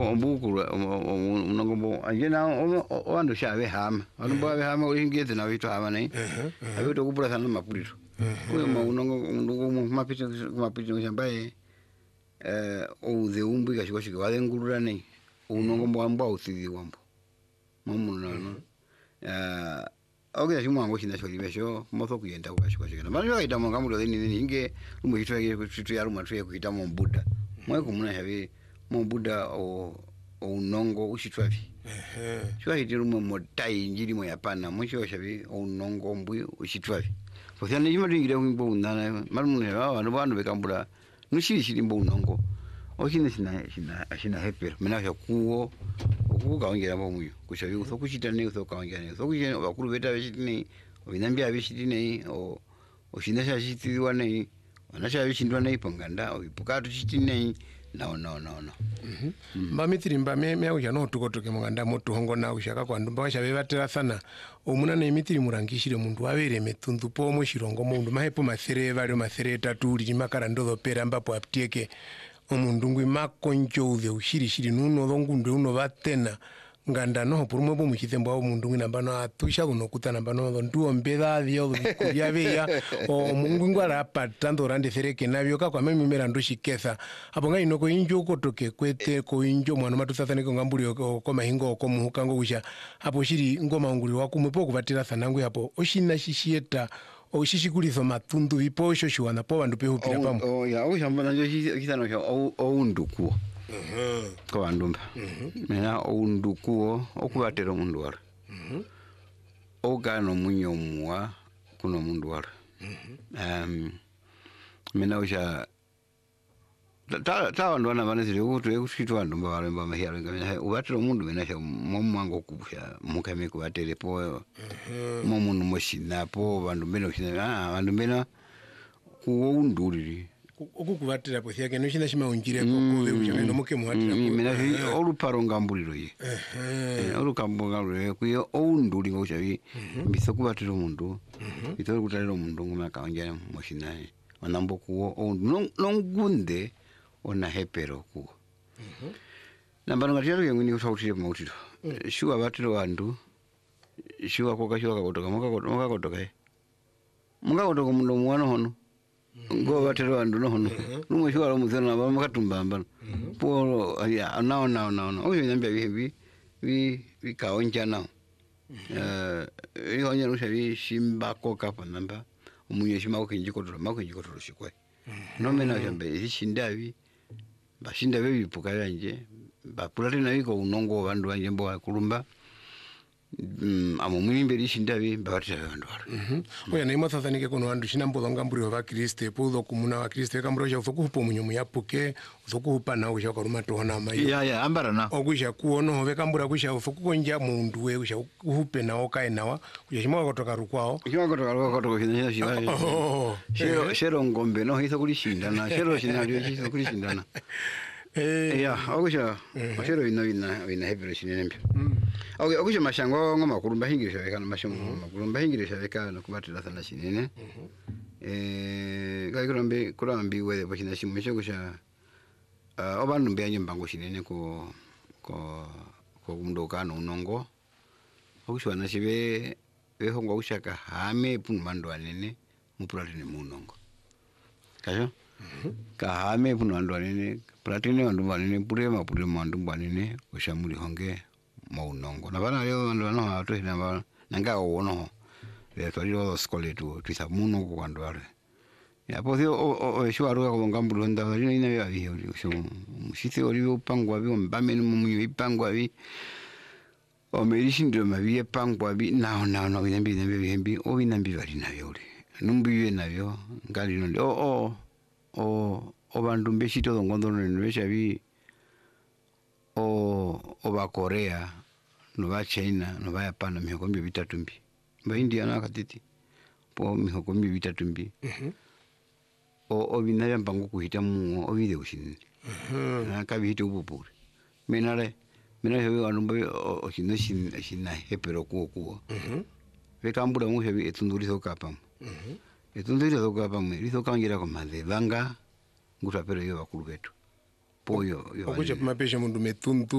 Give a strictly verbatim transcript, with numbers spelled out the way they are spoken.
ombukuru unongombo ajena oando shawe hama anumba we hama uringete na vitu hama nei abito kupura sana mapuliro uyo unongo unongo mapito mapito shambaye eh o de umbu kashiko shiko wale ngurura nei unongombo ambwa uthidi wambo mamuno no eh oge shimo ango shina sholi besho moto kuyenda ukashiko shiko manje kaita monga mulo ni ni inge lumuyitwe kutsitu ya lumatwe kuita mo buddha mwe kumuna shawe mo buddha o unongo ushitwavi ehe chwa hitiro mo motai njiri mo yapana mwisho shavi unongo mbui ushitwavi fothana yima ringira kwimbo unana marumune baba bantu bekambura nushiri shiri mbo unongo okine sina sina sina hepero mena sha kuwo okukaongera mo muyo kushavi uthokushitane uthokaongera uthokushene bakuru beta beshitine obinambya beshitine o oshinasha shitiwa nei wanasha bishindwa nei panganda obipukatu shitine no no no no mhm mm mamitiri mbame me uja no tukotoke muganda moto hongo na ushaka kwa ndumba bashabe batera sana omuna ne mitiri murangishire mundu abere metundu po mo shirongo mundu mahepo mathere bali mathere tatu liri makara ndozo pera mbapo aptieke omundu ngwi makonjo uze ushiri shiri nuno longundu uno batena nganda no porumwe bo mukitembo abo mundu ngina bano atusha kuno kutana bano nduo mbeda byo bya beya o mungu ngwara patando rande fereke nabyo ka kwa mimi mera ndushikesa abo ngai noko injo kotoke kwete ko injo mwana matusathane ko ngamburi ko mahingo ko muhukango kusha hapo shiri ngoma nguri wakumwe po kubatira sanangu hapo oshina shishieta oshishikulizo matundu biposho shwana po bandu peho pira pamo oh ya o shamba njo kisano sha o ndukuo mhm ko andumba mhm mena o ndukuo okubatera mundu wala mhm ogano munyomwa kuno mundu wala mhm um mena osha ta ta ndo na bana zile utu ekushitwa ndumba wala mba mahia ngana ubatera mundu mena sha momwango kubusha mukame kubatele po mhm momundu moshina po bandu beno shina ah bandu beno kuwo unduriri okukubatira po syake noshina shima unjire ko kowe ushaka no muke muhatira ko mina oluparo ngambuliro ye ehe olukambo ngambuliro kuyo ounduli ngo shavi mbisa kubatira umundu bitoro kutalira umundu ngoma kaonja moshinaye manambo kuwo nongunde ona hepero kuwo nambano ngatiro yengini usautire mautiro shuwa batiro wandu shuwa ko kashuwa kabotoka moka moka kotoka moka kotoka mundu mwana hono ngo batero wandu no hono numwe shwara muzana ba makatumba po ya naona naona no oyo nyambia bibi bi bikaonja nao eh iyo nyaro shabi shimba ko kapa namba umunye shima ko kinjiko to mako kinjiko to shikwe no mena jambe ishindabi bashinda bebi pukaya nje bapulate na biko unongo bandu banje mbo kulumba Mm, amo mwimberi shindabi babatira bandu wala. Mhm. Oya naimo tathanike kono bandu shinambo ngamburi wa Kristo pudo kumuna wa Kristo kambro sha usokupa munyomu yapuke usokupa na usha karuma tohona mai. Ya ya ambara na. Ogusha kuono hove kambura kusha usokukonja mundu we usha uhupe na okae nawa kusha shimo kotoka rukwao. Shimo kotoka rukwao kotoka kina shiwa. Shero shero ngombe no hizo kulishindana shero shinalio hizo kulishindana. Eh ya ogusha shero ino ina ina hebero shinembe. Okay, okuje mashango ngoma kulumba hingirisha bekana mashango ngoma kulumba hingirisha bekana kubatira sana shinene eh kaikirambe kurambi wede bashina shimwe kusha abantu mbe nyimbango shinene ko ko ko kumndokano unongo okushwana shibe behongo ushaka hame punmando anene mupulatine munongo kasho ka hame punmando anene platine wandu banene purema purema wandu banene ushamuli honge maunongo na bana leo ndo no ato ina ba nanga ono le toliro skole tu twisa muno ko kwando ale ya po dio o sho aruga ko ngambulu nda ina ina ya bi ori sho musite ori upangwa bi mbame no munyu ipangwa bi o merishi ndo mabi ipangwa bi na na no bimbi bimbi bimbi o binambi bali na yori numbi na yo ngali no o o o bandu mbeshito ngondo no besha bi o oba Korea no ba China no ba Japan mihoko mbi bitatu mbi ba India na katiti po mihoko mbi bitatu mbi mhm o obinaya mbangu kuhita mu obide ushini mhm na kabihita ubupuri menare menare hewe anumba o shino shin shina hepero kuo kuo mhm bekambura mu hewe etunduri sokapa mhm etunduri sokapa mu risokangira ko made banga nguta pero yo bakuru betu poyo yo okuche pamapesha mundu metundu